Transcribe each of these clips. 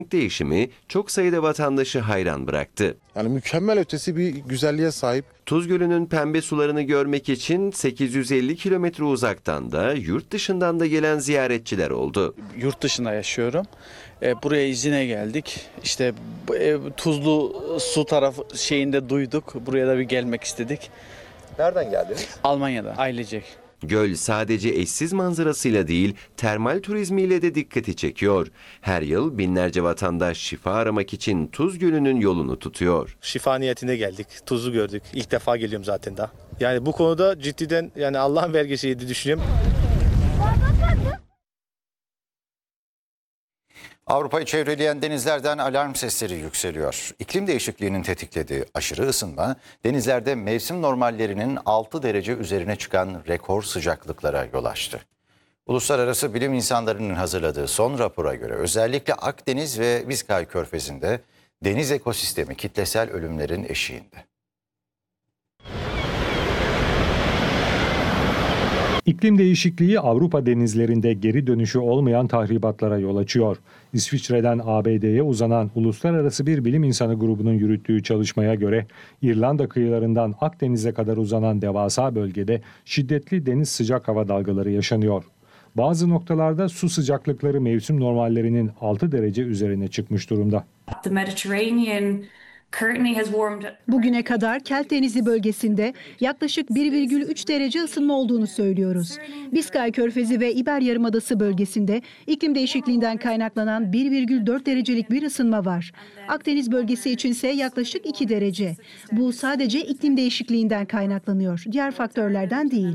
Değişimi çok sayıda vatandaşı hayran bıraktı. Yani mükemmel ötesi bir güzelliğe sahip. Tuz Gölü'nün pembe sularını görmek için 850 kilometre uzaktan da yurt dışından da gelen ziyaretçiler oldu. Yurt dışında yaşıyorum. Buraya izine geldik. İşte tuzlu su tarafı şeyinde duyduk. Buraya da bir gelmek istedik. Nereden geldiniz? Almanya'da ailecek. Göl sadece eşsiz manzarasıyla değil, termal turizmiyle de dikkati çekiyor. Her yıl binlerce vatandaş şifa aramak için Tuz Gölü'nün yolunu tutuyor. Şifa niyetine geldik. Tuzu gördük. İlk defa geliyorum zaten daha. Yani bu konuda ciddiden yani Allah'ın vergisiydi düşünüyorum. Avrupa'yı çevreleyen denizlerden alarm sesleri yükseliyor. İklim değişikliğinin tetiklediği aşırı ısınma, denizlerde mevsim normallerinin 6 derece üzerine çıkan rekor sıcaklıklara yol açtı. Uluslararası bilim insanlarının hazırladığı son rapora göre özellikle Akdeniz ve Vizcay Körfezi'nde deniz ekosistemi kitlesel ölümlerin eşiğinde. İklim değişikliği Avrupa denizlerinde geri dönüşü olmayan tahribatlara yol açıyor. İsviçre'den ABD'ye uzanan uluslararası bir bilim insanı grubunun yürüttüğü çalışmaya göre İrlanda kıyılarından Akdeniz'e kadar uzanan devasa bölgede şiddetli deniz sıcak hava dalgaları yaşanıyor. Bazı noktalarda su sıcaklıkları mevsim normallerinin 6 derece üzerine çıkmış durumda. Bugüne kadar Kelt Denizi bölgesinde yaklaşık 1,3 derece ısınma olduğunu söylüyoruz. Biskay Körfezi ve İber Yarımadası bölgesinde iklim değişikliğinden kaynaklanan 1,4 derecelik bir ısınma var. Akdeniz bölgesi içinse yaklaşık 2 derece. Bu sadece iklim değişikliğinden kaynaklanıyor. Diğer faktörlerden değil.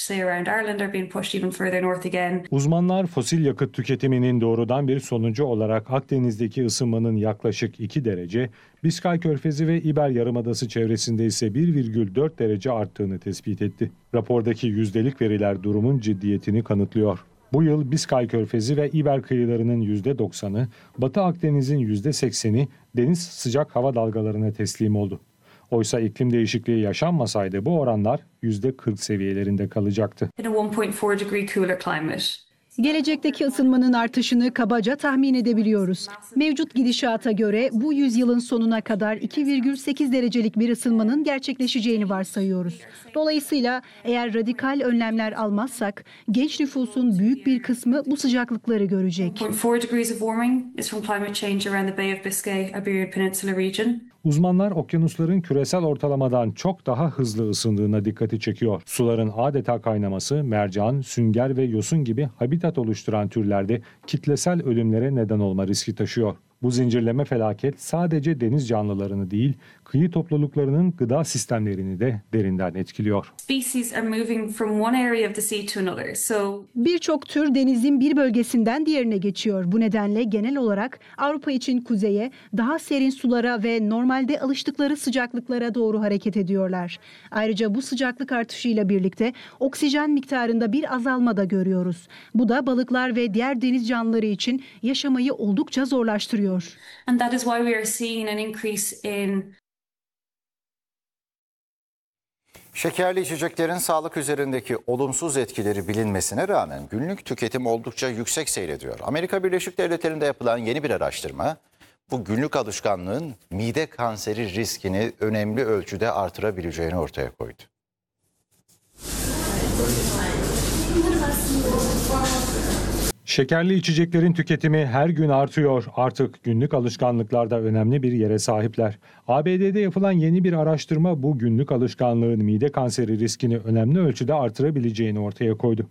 Uzmanlar fosil yakıt tüketiminin doğrudan bir sonucu olarak Akdeniz'deki ısınmanın yaklaşık 2 derece, Biskay Körfezi ve İber Yarımadası çevresinde ise 1,4 derece arttığını tespit etti. Rapordaki yüzdelik veriler durumun ciddiyetini kanıtlıyor. Bu yıl Biskay Körfezi ve İber kıyılarının %90'ı, Batı Akdeniz'in %80'i deniz sıcak hava dalgalarına teslim oldu. Oysa iklim değişikliği yaşanmasaydı bu oranlar %40 seviyelerinde kalacaktı. Gelecekteki ısınmanın artışını kabaca tahmin edebiliyoruz. Mevcut gidişata göre bu yüzyılın sonuna kadar 2,8 derecelik bir ısınmanın gerçekleşeceğini varsayıyoruz. Dolayısıyla eğer radikal önlemler almazsak genç nüfusun büyük bir kısmı bu sıcaklıkları görecek. Uzmanlar okyanusların küresel ortalamadan çok daha hızlı ısındığına dikkati çekiyor. Suların adeta kaynaması, mercan, sünger ve yosun gibi habitat oluşturan türlerde kitlesel ölümlere neden olma riski taşıyor. Bu zincirleme felaket sadece deniz canlılarını değil, kıyı topluluklarının gıda sistemlerini de derinden etkiliyor. Birçok tür denizin bir bölgesinden diğerine geçiyor. Bu nedenle genel olarak Avrupa için kuzeye, daha serin sulara ve normalde alıştıkları sıcaklıklara doğru hareket ediyorlar. Ayrıca bu sıcaklık artışıyla birlikte oksijen miktarında bir azalma da görüyoruz. Bu da balıklar ve diğer deniz canlıları için yaşamayı oldukça zorlaştırıyor. And that is why we are seeing an increase in Şekerli içeceklerin sağlık üzerindeki olumsuz etkileri bilinmesine rağmen günlük tüketim oldukça yüksek seyrediyor. Amerika Birleşik Devletleri'nde yapılan yeni bir araştırma bu günlük alışkanlığın mide kanseri riskini önemli ölçüde artırabileceğini ortaya koydu. Şekerli içeceklerin tüketimi her gün artıyor. Artık günlük alışkanlıklarda önemli bir yere sahipler. ABD'de yapılan yeni bir araştırma bu günlük alışkanlığın mide kanseri riskini önemli ölçüde artırabileceğini ortaya koydu.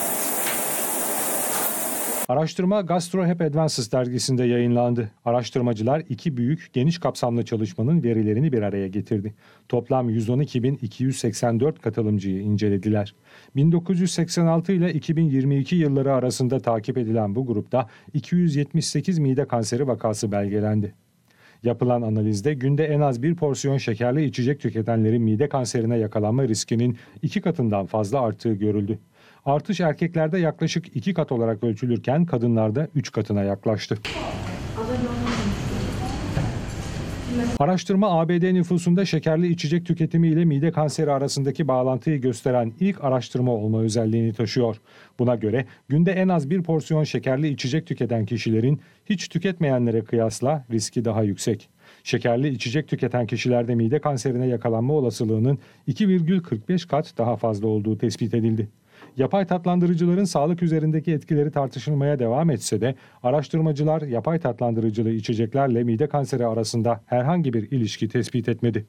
Araştırma GastroHep Advances dergisinde yayınlandı. Araştırmacılar iki büyük, geniş kapsamlı çalışmanın verilerini bir araya getirdi. Toplam 112.284 katılımcıyı incelediler. 1986 ile 2022 yılları arasında takip edilen bu grupta 278 mide kanseri vakası belgelendi. Yapılan analizde günde en az bir porsiyon şekerli içecek tüketenlerin mide kanserine yakalanma riskinin 2 katından fazla arttığı görüldü. Artış erkeklerde yaklaşık 2 kat olarak ölçülürken kadınlarda 3 katına yaklaştı. Araştırma ABD nüfusunda şekerli içecek tüketimi ile mide kanseri arasındaki bağlantıyı gösteren ilk araştırma olma özelliğini taşıyor. Buna göre günde en az bir porsiyon şekerli içecek tüketen kişilerin hiç tüketmeyenlere kıyasla riski daha yüksek. Şekerli içecek tüketen kişilerde mide kanserine yakalanma olasılığının 2,45 kat daha fazla olduğu tespit edildi. Yapay tatlandırıcıların sağlık üzerindeki etkileri tartışılmaya devam etse de araştırmacılar yapay tatlandırıcılı içeceklerle mide kanseri arasında herhangi bir ilişki tespit etmedi.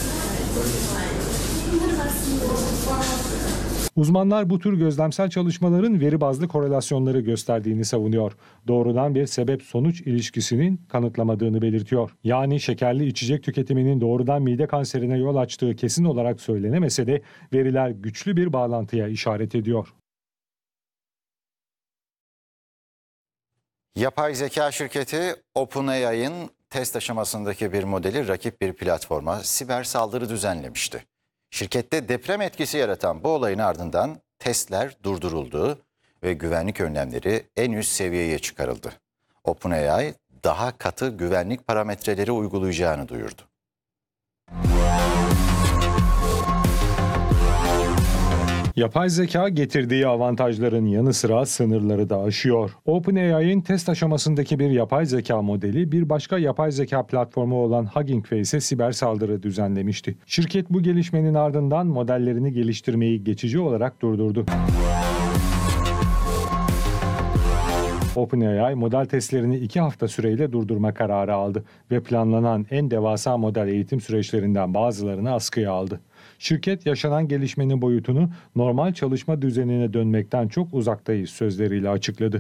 Uzmanlar bu tür gözlemsel çalışmaların veri bazlı korelasyonları gösterdiğini savunuyor. Doğrudan bir sebep-sonuç ilişkisinin kanıtlamadığını belirtiyor. Yani şekerli içecek tüketiminin doğrudan mide kanserine yol açtığı kesin olarak söylenemese de veriler güçlü bir bağlantıya işaret ediyor. Yapay zeka şirketi OpenAI'ın test aşamasındaki bir modeli rakip bir platforma siber saldırı düzenlemişti. Şirkette deprem etkisi yaratan bu olayın ardından testler durduruldu ve güvenlik önlemleri en üst seviyeye çıkarıldı. OpenAI daha katı güvenlik parametreleri uygulayacağını duyurdu. Yapay zeka getirdiği avantajların yanı sıra sınırları da aşıyor. OpenAI'nin test aşamasındaki bir yapay zeka modeli bir başka yapay zeka platformu olan Hugging Face'e siber saldırı düzenlemişti. Şirket bu gelişmenin ardından modellerini geliştirmeyi geçici olarak durdurdu. OpenAI model testlerini 2 hafta süreyle durdurma kararı aldı ve planlanan en devasa model eğitim süreçlerinden bazılarını askıya aldı. Şirket yaşanan gelişmenin boyutunu normal çalışma düzenine dönmekten çok uzaktayız sözleriyle açıkladı.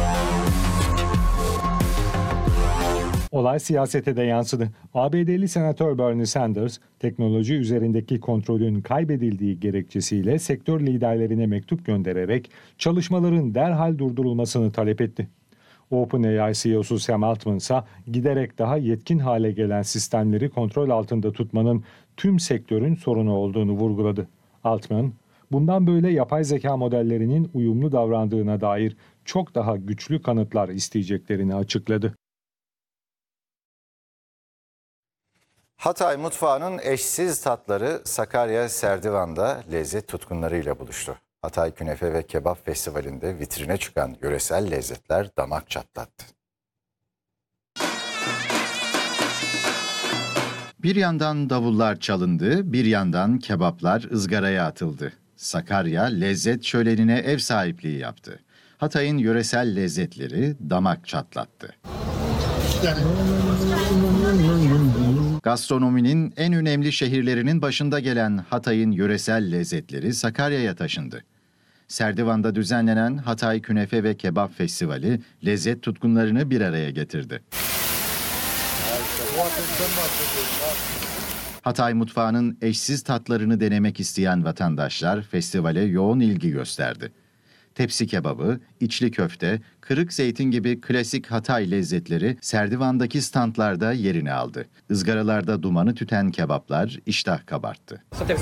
Olay siyasete de yansıdı. ABD'li Senatör Bernie Sanders, teknoloji üzerindeki kontrolün kaybedildiği gerekçesiyle sektör liderlerine mektup göndererek çalışmaların derhal durdurulmasını talep etti. OpenAI CEO'su Sam Altman ise giderek daha yetkin hale gelen sistemleri kontrol altında tutmanın tüm sektörün sorunu olduğunu vurguladı. Altman, bundan böyle yapay zeka modellerinin uyumlu davrandığına dair çok daha güçlü kanıtlar isteyeceklerini açıkladı. Hatay mutfağının eşsiz tatları Sakarya Serdivan'da lezzet tutkunlarıyla buluştu. Hatay Künefe ve Kebap Festivali'nde vitrine çıkan yöresel lezzetler damak çatlattı. Bir yandan davullar çalındı, bir yandan kebaplar ızgaraya atıldı. Sakarya lezzet şölenine ev sahipliği yaptı. Hatay'ın yöresel lezzetleri damak çatlattı. Gastronominin en önemli şehirlerinin başında gelen Hatay'ın yöresel lezzetleri Sakarya'ya taşındı. Serdivan'da düzenlenen Hatay Künefe ve Kebap Festivali lezzet tutkunlarını bir araya getirdi. Hatay mutfağının eşsiz tatlarını denemek isteyen vatandaşlar festivale yoğun ilgi gösterdi. Tepsi kebabı, içli köfte, kırık zeytin gibi klasik Hatay lezzetleri Serdivan'daki standlarda yerini aldı. Izgaralarda dumanı tüten kebaplar iştah kabarttı.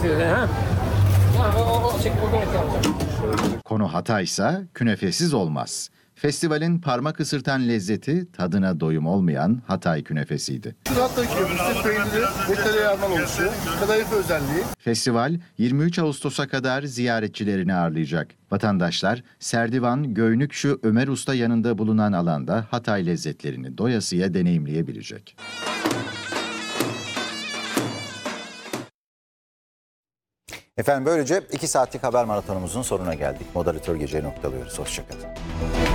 Konu Hatay'sa künefesiz olmaz. Festivalin parmak ısırtan lezzeti tadına doyum olmayan Hatay künefesiydi. Hatay künefesi peyniri ve tereyağından oluşuyor. Kadayıf özelliği. Festival 23 Ağustos'a kadar ziyaretçilerini ağırlayacak. Vatandaşlar Serdivan Göynükşü Ömer Usta yanında bulunan alanda Hatay lezzetlerini doyasıya deneyimleyebilecek. Efendim böylece 2 saatlik haber maratonumuzun sonuna geldik. Moderatör geceyi noktalıyoruz. Hoşçakalın.